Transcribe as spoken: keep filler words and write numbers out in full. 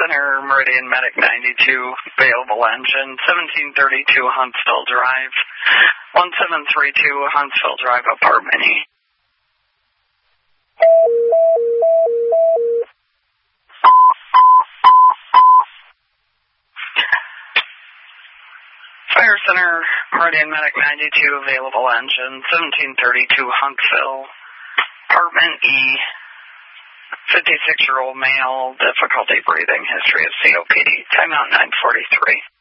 Center, Meridian Medic ninety-two, available engine, seventeen thirty-two Huntsville Drive, one seven three two Huntsville Drive, Apartment E. Fire Center, Meridian Medic ninety-two, available engine, seventeen thirty-two Huntsville, Apartment E, fifty-six-year-old male, difficulty breathing, history of C O P D, timeout nine forty-three.